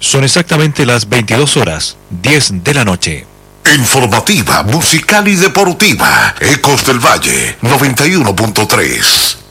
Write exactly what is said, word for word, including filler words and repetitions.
Son exactamente las veintidós horas, diez de la noche. Informativa, musical y deportiva. Ecos del Valle, noventa y uno punto tres.